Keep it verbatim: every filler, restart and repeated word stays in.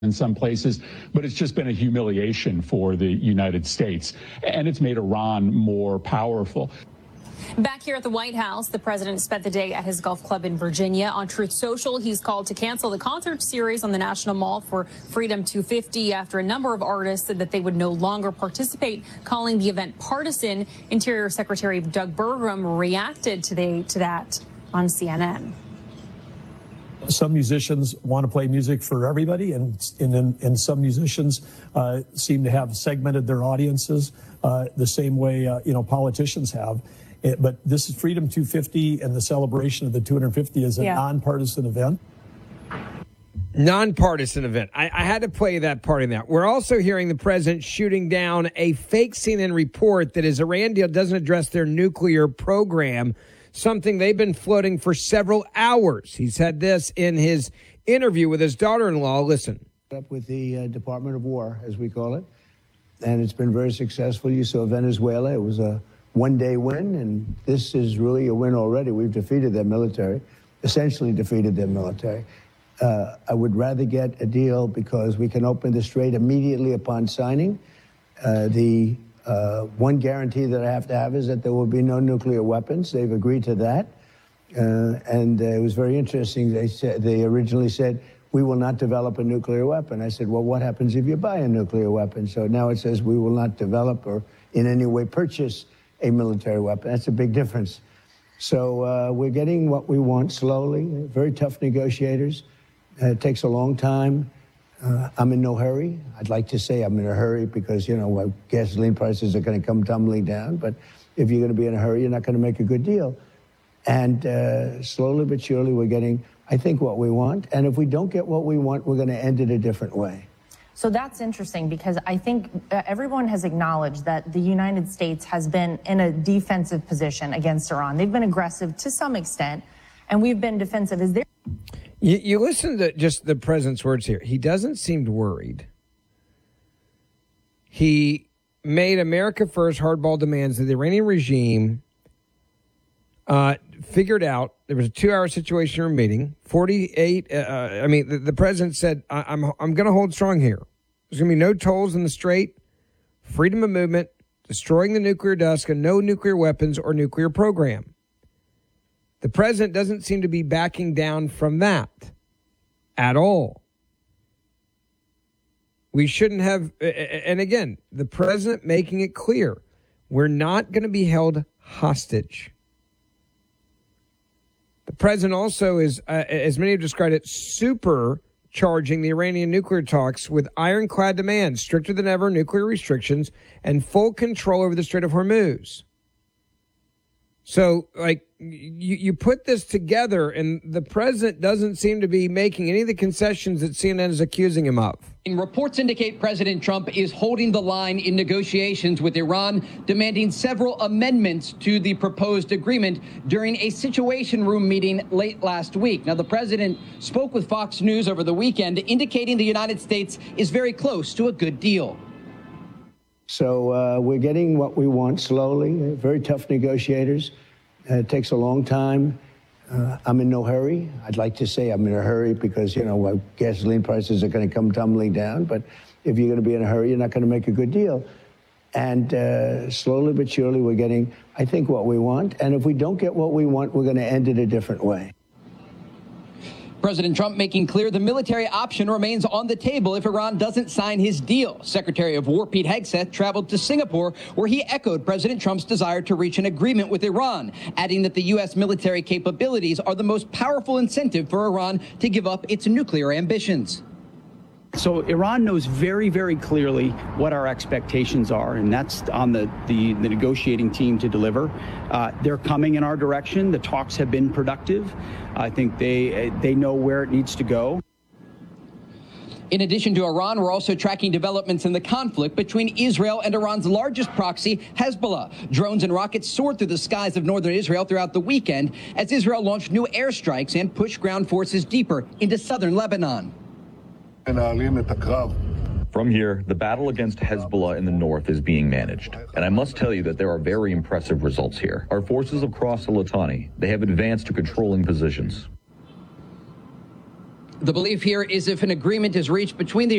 in some places, but it's just been a humiliation for the United States, and it's made Iran more powerful. Back here at the White House, the president spent the day at his golf club in Virginia. On Truth Social, he's called to cancel the concert series on the National Mall for Freedom two fifty after a number of artists said that they would no longer participate, calling the event partisan. Interior Secretary Doug Burgum reacted to, the, to that on C N N. Some musicians want to play music for everybody, and and, and some musicians uh, seem to have segmented their audiences uh, the same way uh, you know politicians have. It, but this is Freedom two fifty, and the celebration of the two hundred fifty is a yeah. nonpartisan event. Nonpartisan event. I, I had to play that part in that. We're also hearing the president shooting down a fake C N N report that his Iran deal doesn't address their nuclear program, something they've been floating for several hours. He said this in his interview with his daughter-in-law. Listen. Up with the uh, Department of War, as we call it, and it's been very successful. You saw Venezuela. It was a one-day win, and this is really a win already. We've defeated their military, essentially defeated their military. Uh, I would rather get a deal because we can open the strait immediately upon signing. Uh, the Uh, one guarantee that I have to have is that there will be no nuclear weapons. They've agreed to that. Uh, and uh, it was very interesting. They said, they originally said, we will not develop a nuclear weapon. I said, well, what happens if you buy a nuclear weapon? So now it says we will not develop or in any way purchase a military weapon. That's a big difference. So uh, we're getting what we want slowly. Very tough negotiators. Uh, it takes a long time. Uh, I'm in no hurry. I'd like to say I'm in a hurry because, you know, gasoline prices are going to come tumbling down. But if you're going to be in a hurry, you're not going to make a good deal. And uh, slowly but surely, we're getting, I think, what we want. And if we don't get what we want, we're going to end it a different way. So that's interesting because I think uh, everyone has acknowledged that the United States has been in a defensive position against Iran. They've been aggressive to some extent, and we've been defensive. Is there... You, you listen to just the president's words here. He doesn't seem worried. He made America first hardball demands that the Iranian regime uh, figured out. There was a two-hour situation room meeting. forty-eight. Uh, I mean, the, the president said, I, "I'm I'm going to hold strong here. There's going to be no tolls in the strait, freedom of movement, destroying the nuclear dust, and no nuclear weapons or nuclear program." The president doesn't seem to be backing down from that at all. We shouldn't have, and again, the president making it clear, we're not going to be held hostage. The president also is, uh, as many have described it, supercharging the Iranian nuclear talks with ironclad demands, stricter than ever nuclear restrictions, and full control over the Strait of Hormuz. So, like, you, you put this together, and the president doesn't seem to be making any of the concessions that C N N is accusing him of. Reports indicate President Trump is holding the line in negotiations with Iran, demanding several amendments to the proposed agreement during a Situation Room meeting late last week. Now, the president spoke with Fox News over the weekend, indicating the United States is very close to a good deal. So uh, we're getting what we want slowly. Very tough negotiators. Uh, it takes a long time. Uh, I'm in no hurry. I'd like to say I'm in a hurry because, you know, gasoline prices are going to come tumbling down. But if you're going to be in a hurry, you're not going to make a good deal. And uh, slowly but surely, we're getting, I think, what we want. And if we don't get what we want, we're going to end it a different way. President Trump making clear the military option remains on the table if Iran doesn't sign his deal. Secretary of War Pete Hegseth traveled to Singapore, where he echoed President Trump's desire to reach an agreement with Iran, adding that the U S military capabilities are the most powerful incentive for Iran to give up its nuclear ambitions. So Iran knows very, very clearly what our expectations are, and that's on the, the, the negotiating team to deliver. Uh, they're coming in our direction. The talks have been productive. I think they they know where it needs to go. In addition to Iran, we're also tracking developments in the conflict between Israel and Iran's largest proxy, Hezbollah. Drones and rockets soared through the skies of northern Israel throughout the weekend as Israel launched new airstrikes and pushed ground forces deeper into southern Lebanon. From here, the battle against Hezbollah in the north is being managed. And I must tell you that there are very impressive results here. Our forces have crossed the Litani. They have advanced to controlling positions. The belief here is if an agreement is reached between the